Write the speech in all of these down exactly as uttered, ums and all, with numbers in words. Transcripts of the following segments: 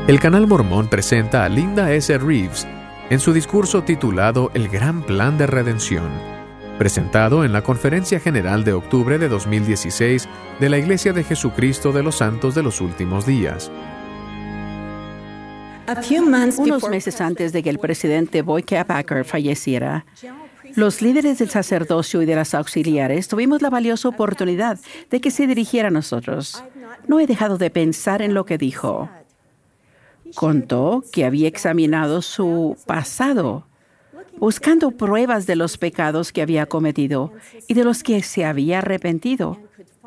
El Canal Mormón presenta a Linda S. Reeves en su discurso titulado El Gran Plan de Redención, presentado en la Conferencia General de octubre de dos mil dieciséis de la Iglesia de Jesucristo de los Santos de los Últimos Días. Unos meses antes de que el presidente Boyka Packer falleciera, los líderes del sacerdocio y de las auxiliares tuvimos la valiosa oportunidad de que se dirigiera a nosotros. No he dejado de pensar en lo que dijo. Contó que había examinado su pasado, buscando pruebas de los pecados que había cometido y de los que se había arrepentido,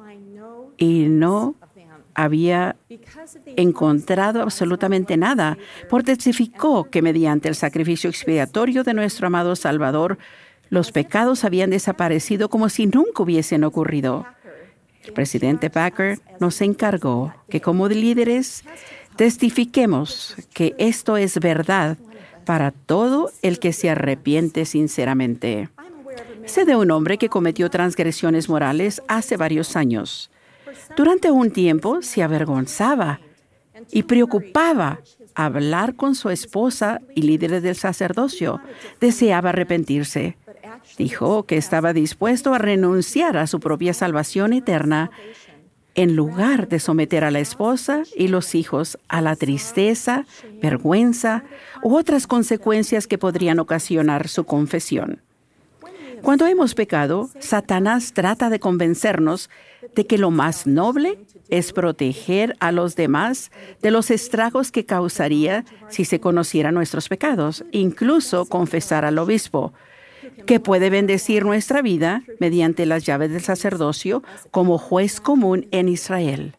y no había encontrado absolutamente nada, porque testificó que mediante el sacrificio expiatorio de nuestro amado Salvador, los pecados habían desaparecido como si nunca hubiesen ocurrido. El presidente Packer nos encargó que como líderes testifiquemos que esto es verdad para todo el que se arrepiente sinceramente. Sé de un hombre que cometió transgresiones morales hace varios años. Durante un tiempo se avergonzaba y preocupaba hablar con su esposa y líderes del sacerdocio. Deseaba arrepentirse. Dijo que estaba dispuesto a renunciar a su propia salvación eterna en lugar de someter a la esposa y los hijos a la tristeza, vergüenza u otras consecuencias que podrían ocasionar su confesión. Cuando hemos pecado, Satanás trata de convencernos de que lo más noble es proteger a los demás de los estragos que causaría si se conocieran nuestros pecados, incluso confesar al obispo, que puede bendecir nuestra vida mediante las llaves del sacerdocio como juez común en Israel.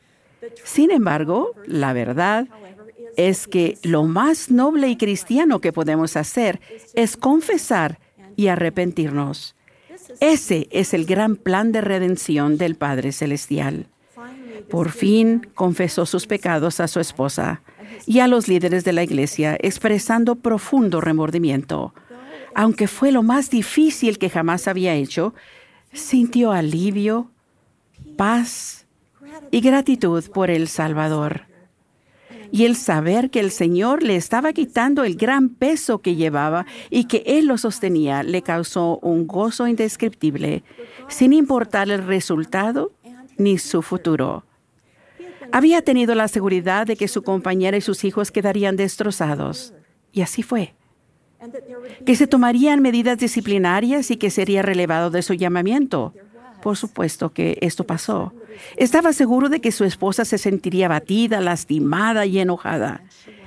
Sin embargo, la verdad es que lo más noble y cristiano que podemos hacer es confesar y arrepentirnos. Ese es el gran plan de redención del Padre Celestial. Por fin confesó sus pecados a su esposa y a los líderes de la iglesia, expresando profundo remordimiento. Aunque fue lo más difícil que jamás había hecho, sintió alivio, paz y gratitud por el Salvador. Y el saber que el Señor le estaba quitando el gran peso que llevaba y que Él lo sostenía le causó un gozo indescriptible, sin importar el resultado ni su futuro. Había tenido la seguridad de que su compañera y sus hijos quedarían destrozados, y así fue. Que se tomarían medidas disciplinarias y que sería relevado de su llamamiento. Por supuesto que esto pasó. Estaba seguro de que su esposa se sentiría abatida, lastimada y enojada.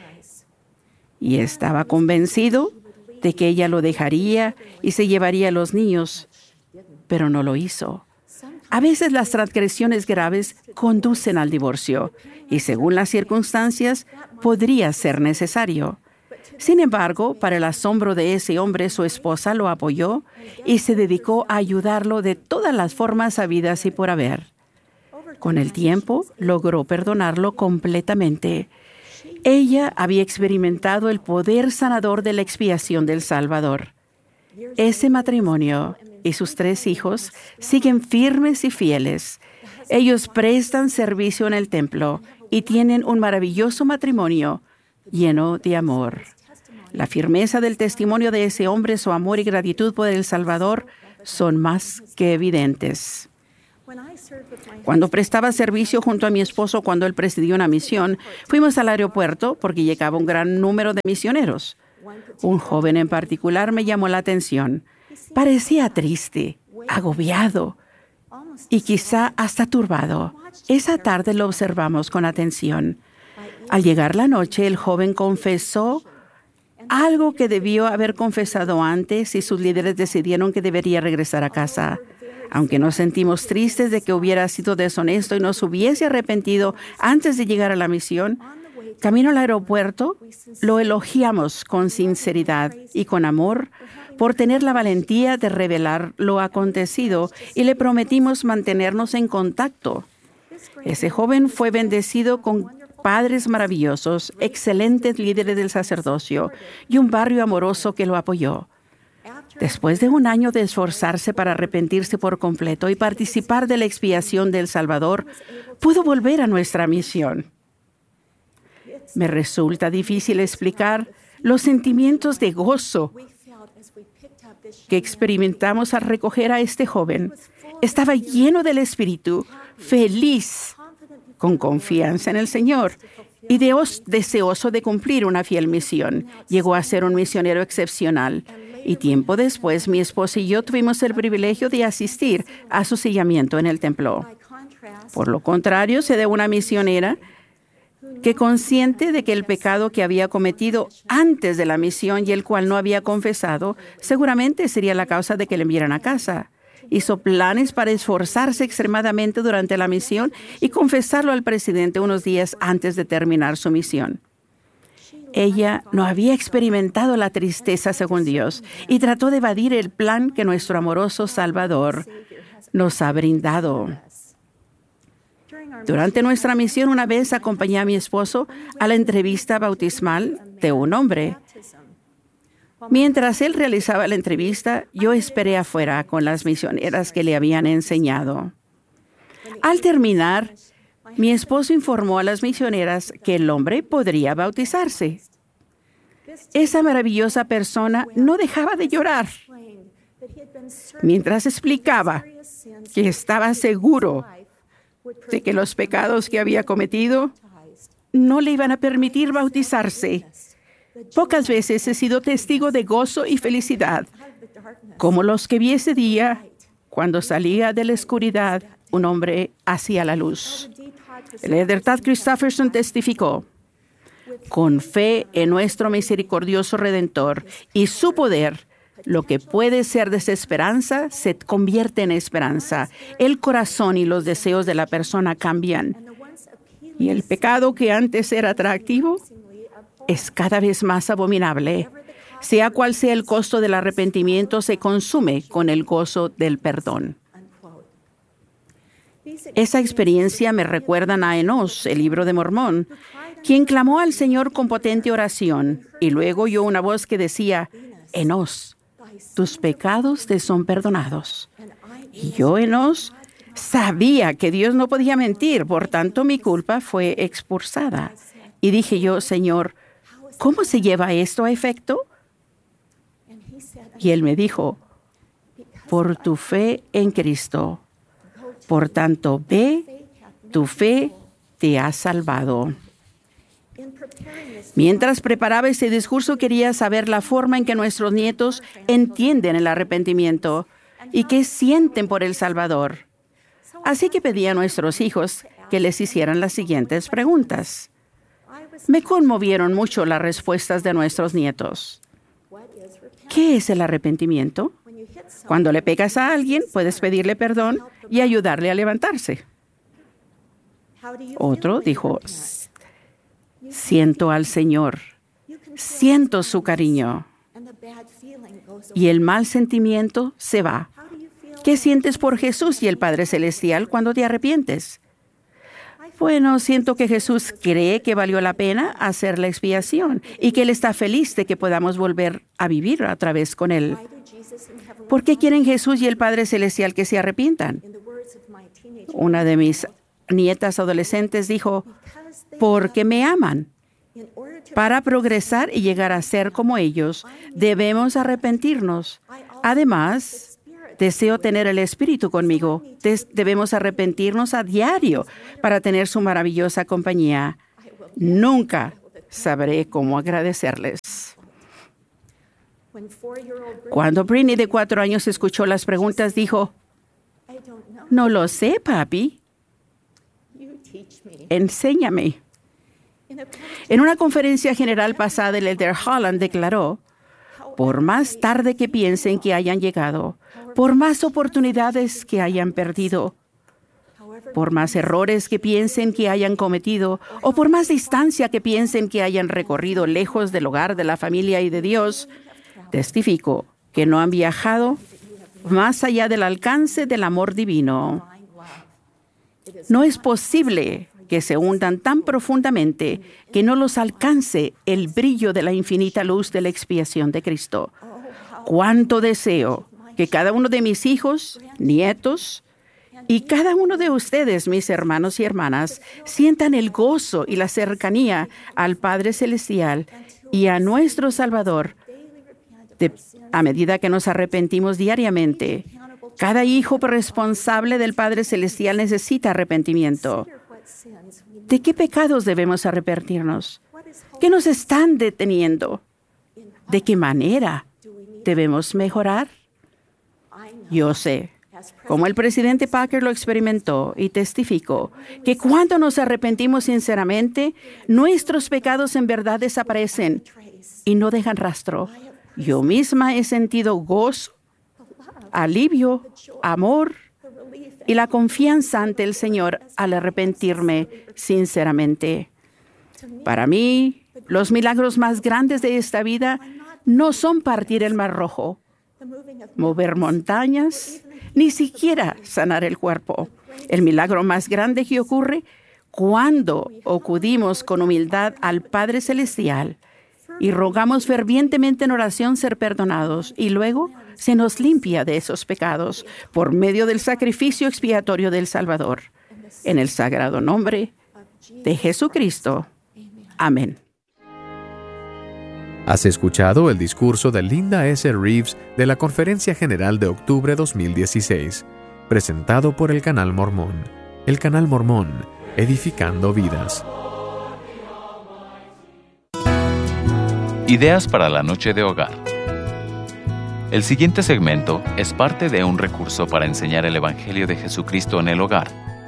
Y estaba convencido de que ella lo dejaría y se llevaría a los niños, pero no lo hizo. A veces las transgresiones graves conducen al divorcio y según las circunstancias podría ser necesario. Sin embargo, para el asombro de ese hombre, su esposa lo apoyó y se dedicó a ayudarlo de todas las formas habidas y por haber. Con el tiempo, logró perdonarlo completamente. Ella había experimentado el poder sanador de la expiación del Salvador. Ese matrimonio y sus tres hijos siguen firmes y fieles. Ellos prestan servicio en el templo y tienen un maravilloso matrimonio lleno de amor. La firmeza del testimonio de ese hombre, su amor y gratitud por el Salvador son más que evidentes. Cuando prestaba servicio junto a mi esposo cuando él presidió una misión, fuimos al aeropuerto porque llegaba un gran número de misioneros. Un joven en particular me llamó la atención. Parecía triste, agobiado y quizá hasta turbado. Esa tarde lo observamos con atención. Al llegar la noche, el joven confesó algo que debió haber confesado antes y sus líderes decidieron que debería regresar a casa. Aunque nos sentimos tristes de que hubiera sido deshonesto y nos hubiese arrepentido antes de llegar a la misión, camino al aeropuerto, lo elogiamos con sinceridad y con amor por tener la valentía de revelar lo acontecido y le prometimos mantenernos en contacto. Ese joven fue bendecido con padres maravillosos, excelentes líderes del sacerdocio y un barrio amoroso que lo apoyó. Después de un año de esforzarse para arrepentirse por completo y participar de la expiación del Salvador, pudo volver a nuestra misión. Me resulta difícil explicar los sentimientos de gozo que experimentamos al recoger a este joven. Estaba lleno del Espíritu, feliz, con confianza en el Señor y deos- deseoso de cumplir una fiel misión. Llegó a ser un misionero excepcional. Y tiempo después, mi esposo y yo tuvimos el privilegio de asistir a su sellamiento en el templo. Por lo contrario, se de una misionera que, consciente de que el pecado que había cometido antes de la misión y el cual no había confesado, seguramente sería la causa de que le enviaran a casa. Hizo planes para esforzarse extremadamente durante la misión y confesarlo al presidente unos días antes de terminar su misión. Ella no había experimentado la tristeza según Dios y trató de evadir el plan que nuestro amoroso Salvador nos ha brindado. Durante nuestra misión, una vez acompañé a mi esposo a la entrevista bautismal de un hombre. Mientras él realizaba la entrevista, yo esperé afuera con las misioneras que le habían enseñado. Al terminar, mi esposo informó a las misioneras que el hombre podría bautizarse. Esa maravillosa persona no dejaba de llorar mientras explicaba que estaba seguro de que los pecados que había cometido no le iban a permitir bautizarse. Pocas veces he sido testigo de gozo y felicidad, como los que vi ese día cuando salía de la oscuridad un hombre hacia la luz. El elder Tad Christofferson testificó: con fe en nuestro misericordioso Redentor y su poder, lo que puede ser desesperanza se convierte en esperanza. El corazón y los deseos de la persona cambian. Y el pecado que antes era atractivo es cada vez más abominable. Sea cual sea el costo del arrepentimiento, se consume con el gozo del perdón. Esa experiencia me recuerda a Enos, el libro de Mormón, quien clamó al Señor con potente oración, y luego oyó una voz que decía: Enos, tus pecados te son perdonados. Y yo, Enos, sabía que Dios no podía mentir, por tanto mi culpa fue expulsada. Y dije yo: Señor, ¿cómo se lleva esto a efecto? Y él me dijo: por tu fe en Cristo. Por tanto, ve, tu fe te ha salvado. Mientras preparaba ese discurso, quería saber la forma en que nuestros nietos entienden el arrepentimiento y qué sienten por el Salvador. Así que pedí a nuestros hijos que les hicieran las siguientes preguntas. Me conmovieron mucho las respuestas de nuestros nietos. ¿Qué es el arrepentimiento? Cuando le pegas a alguien, puedes pedirle perdón y ayudarle a levantarse. Otro dijo: siento al Señor, siento su cariño, y el mal sentimiento se va. ¿Qué sientes por Jesús y el Padre Celestial cuando te arrepientes? Bueno, siento que Jesús cree que valió la pena hacer la expiación y que Él está feliz de que podamos volver a vivir otra vez con Él. ¿Por qué quieren Jesús y el Padre Celestial que se arrepientan? Una de mis nietas adolescentes dijo: porque me aman. Para progresar y llegar a ser como ellos, debemos arrepentirnos. Además, deseo tener el Espíritu conmigo. Des- debemos arrepentirnos a diario para tener su maravillosa compañía. Nunca sabré cómo agradecerles. Cuando Britney, de cuatro años, escuchó las preguntas, dijo: no lo sé, papi. Enséñame. En una conferencia general pasada, el elder Holland declaró: por más tarde que piensen que hayan llegado, por más oportunidades que hayan perdido, por más errores que piensen que hayan cometido, o por más distancia que piensen que hayan recorrido lejos del hogar, de la familia y de Dios, testifico que no han viajado más allá del alcance del amor divino. No es posible que se hundan tan profundamente que no los alcance el brillo de la infinita luz de la expiación de Cristo. Cuánto deseo que cada uno de mis hijos, nietos Y cada uno de ustedes, mis hermanos y hermanas, sientan el gozo y la cercanía al Padre Celestial y a nuestro Salvador de, a medida que nos arrepentimos diariamente. Cada hijo responsable del Padre Celestial necesita arrepentimiento. ¿De qué pecados debemos arrepentirnos? ¿Qué nos están deteniendo? ¿De qué manera debemos mejorar? Yo sé, como el presidente Packer lo experimentó y testificó, que cuando nos arrepentimos sinceramente, nuestros pecados en verdad desaparecen y no dejan rastro. Yo misma he sentido gozo, alivio, amor y la confianza ante el Señor al arrepentirme sinceramente. Para mí, los milagros más grandes de esta vida no son partir el Mar Rojo, mover montañas, ni siquiera sanar el cuerpo. El milagro más grande que ocurre cuando acudimos con humildad al Padre Celestial y rogamos fervientemente en oración ser perdonados, y luego se nos limpia de esos pecados por medio del sacrificio expiatorio del Salvador. En el sagrado nombre de Jesucristo. Amén. Has escuchado el discurso de Linda S. Reeves de la Conferencia General de Octubre dos mil dieciséis, presentado por el Canal Mormón. El Canal Mormón, edificando vidas. Ideas para la noche de hogar. El siguiente segmento es parte de un recurso para enseñar el Evangelio de Jesucristo en el hogar.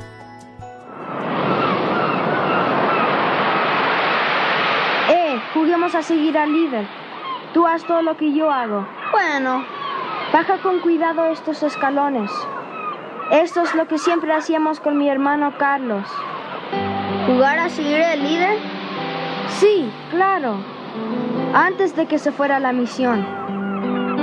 Eh, juguemos a seguir al líder. Tú haz todo lo que yo hago. Bueno. Baja con cuidado estos escalones. Esto es lo que siempre hacíamos con mi hermano Carlos. ¿Jugar a seguir al líder? Sí, claro. Antes de que se fuera a la misión.